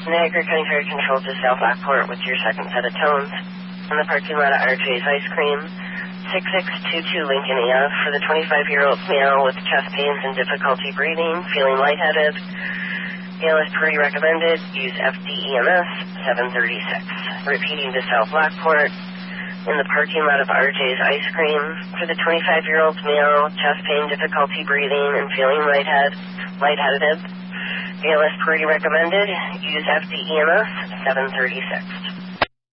Niagara County Fire Control to South Lockport with your second set of tones. In the parking lot of RJ's Ice Cream, 6622 Lincoln AF for the 25-year-old male with chest pains and difficulty breathing, feeling lightheaded. ALS pretty recommended. Use FDEMS 736. Repeating to South Lockport. In the parking lot of RJ's Ice Cream for the 25-year-old male, chest pain, difficulty breathing, and feeling lightheaded. ALS pretty recommended. Use FDEMS 736.